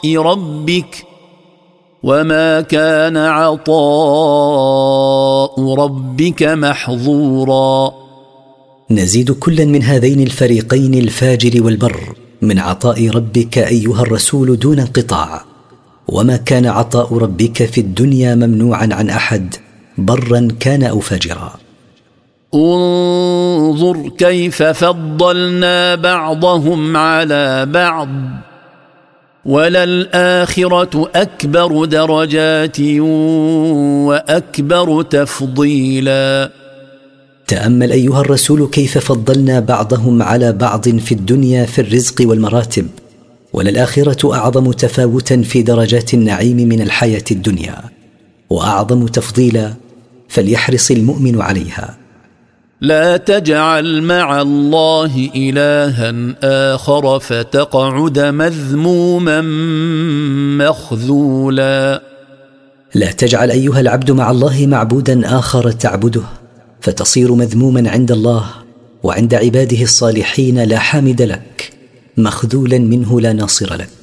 ربك وما كان عطاء ربك محظورا. نزيد كلا من هذين الفريقين الفاجر والبر من عطاء ربك أيها الرسول دون انقطاع، وما كان عطاء ربك في الدنيا ممنوعا عن أحد برا كان أو فاجرا. انظر كيف فضلنا بعضهم على بعض وللآخرة أكبر درجات وأكبر تفضيلا. تأمل أيها الرسول كيف فضلنا بعضهم على بعض في الدنيا في الرزق والمراتب، وللآخرة أعظم تفاوتا في درجات النعيم من الحياة الدنيا وأعظم تفضيلا، فليحرص المؤمن عليها. لا تجعل مع الله إلها آخر فتقعد مذموما مخذولا. لا تجعل أيها العبد مع الله معبودا آخر تعبده فتصير مذموما عند الله وعند عباده الصالحين لا حامد لك، مخذولا منه لا ناصر لك.